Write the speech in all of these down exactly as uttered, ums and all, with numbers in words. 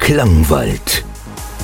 Klangwald.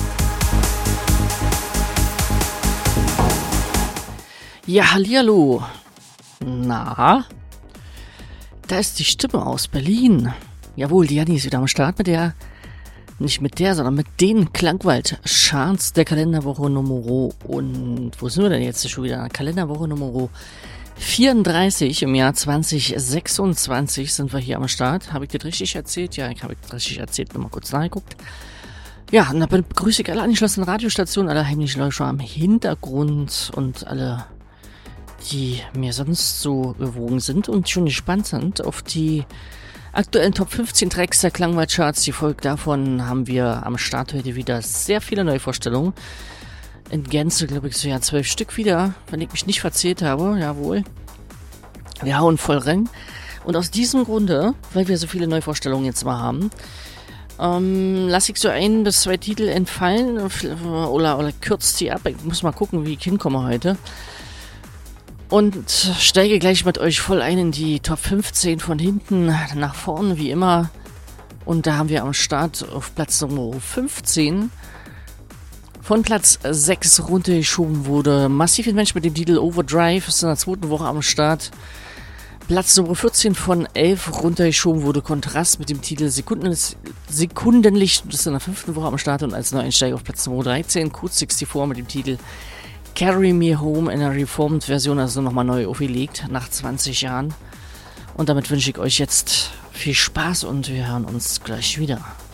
Ja, hallihallo. Na, da ist die Stimme aus Berlin. Jawohl, die Janni ist wieder am Start mit der, nicht mit der, sondern mit den Klangwald-Charts der Kalenderwoche Nummer. Und wo sind wir denn jetzt schon wieder? Kalenderwoche Nummer vierunddreißig im Jahr zwanzig sechsundzwanzig sind wir hier am Start. Habe ich das richtig erzählt? Ja, ich habe das richtig erzählt, wenn mal kurz nachgeguckt. Ja, und da begrüße ich alle angeschlossenen Radiostationen, alle heimlichen Leute am Hintergrund und alle, die mir sonst so gewogen sind und schon gespannt sind auf die aktuellen Top fünfzehn Tracks der Klangwald-Charts. Die Folge davon haben wir am Start heute wieder sehr viele Neuvorstellungen. In Gänze, glaube ich, so ja zwölf Stück wieder, wenn ich mich nicht verzählt habe. Jawohl. Wir hauen voll rein. Und aus diesem Grunde, weil wir so viele Neuvorstellungen jetzt mal haben, ähm, lasse ich so ein bis zwei Titel entfallen oder, oder kürzt sie ab. Ich muss mal gucken, wie ich hinkomme heute. Und steige gleich mit euch voll ein in die Top fünfzehn von hinten nach vorne, wie immer. Und da haben wir am Start auf Platz Nummer fünfzehn von Platz sechs runtergeschoben wurde Massive Invention mit dem Titel Overdrive. Ist in der zweiten Woche am Start. Platz Nummer vierzehn von elf runtergeschoben wurde Kontrast mit dem Titel Sekunden, Sekundenlicht. Das ist in der fünften Woche am Start. Und als Neueinsteiger auf Platz Nummer dreizehn Code vierundsechzig mit dem Titel Carry Me Home in einer reformed Version, also nochmal neu aufgelegt, nach zwanzig Jahren. Und damit wünsche ich euch jetzt viel Spaß und wir hören uns gleich wieder.